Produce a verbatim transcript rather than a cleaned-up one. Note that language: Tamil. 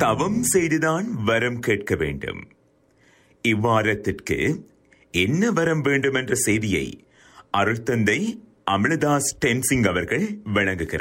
தவம் செய்துதான் வரம் கேட்க வேண்டும். இவ்வாரத்திற்கு என்ன வரம் வேண்டும் என்ற செய்தியை அருள்தந்தை அமிர்தாஸ் டென்சிங் அவர்கள் வழங்குகிறார்.